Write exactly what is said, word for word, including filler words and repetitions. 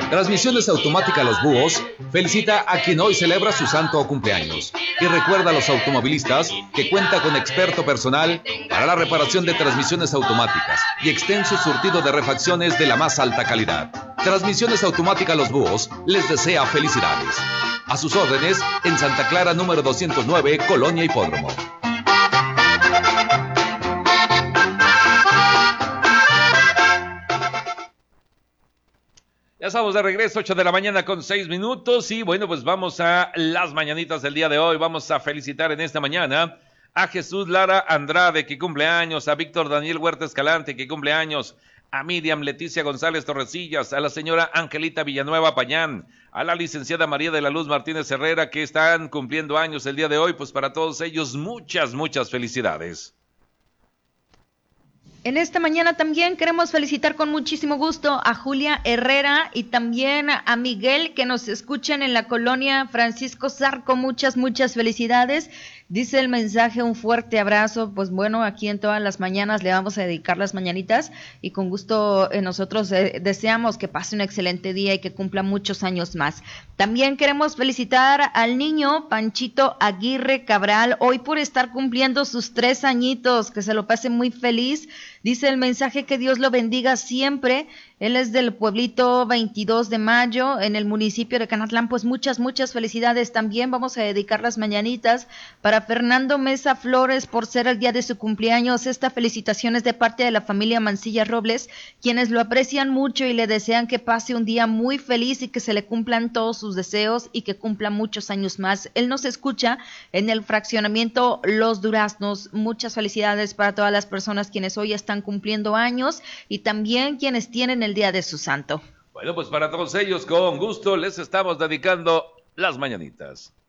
Transmisiones Automática Los Búhos felicita a quien hoy celebra su santo o cumpleaños y recuerda a los automovilistas que cuenta con experto personal para la reparación de transmisiones automáticas y extenso surtido de refacciones de la más alta calidad. Transmisiones Automática Los Búhos les desea felicidades. A sus órdenes en Santa Clara número doscientos nueve, Colonia Hipódromo. Ya estamos de regreso, ocho de la mañana con seis minutos y bueno, pues vamos a las mañanitas del día de hoy. Vamos a felicitar en esta mañana a Jesús Lara Andrade, que cumple años, a Víctor Daniel Huerta Escalante, que cumple años, a Miriam Leticia González Torrecillas, a la señora Angelita Villanueva Payán, a la licenciada María de la Luz Martínez Herrera, que están cumpliendo años el día de hoy. Pues para todos ellos, muchas, muchas felicidades. En esta mañana también queremos felicitar con muchísimo gusto a Julia Herrera y también a Miguel, que nos escuchan en la colonia Francisco Zarco. Muchas, muchas felicidades. Dice el mensaje, un fuerte abrazo. Pues bueno, aquí en todas las mañanas le vamos a dedicar las mañanitas y con gusto eh, nosotros eh, deseamos que pase un excelente día y que cumpla muchos años más. También queremos felicitar al niño Panchito Aguirre Cabral, hoy por estar cumpliendo sus tres añitos, que se lo pase muy feliz. Dice el mensaje que Dios lo bendiga siempre. Él es del pueblito veintidós de mayo, en el municipio de Canatlán. Pues muchas, muchas felicidades. También vamos a dedicar las mañanitas para Fernando Mesa Flores por ser el día de su cumpleaños. Esta felicitación es de parte de la familia Mancilla Robles, quienes lo aprecian mucho y le desean que pase un día muy feliz y que se le cumplan todos sus deseos y que cumpla muchos años más. Él nos escucha en el fraccionamiento Los Duraznos. Muchas felicidades para todas las personas quienes hoy están cumpliendo años y también quienes tienen el día de su santo. Bueno, pues para todos ellos, con gusto, les estamos dedicando las mañanitas.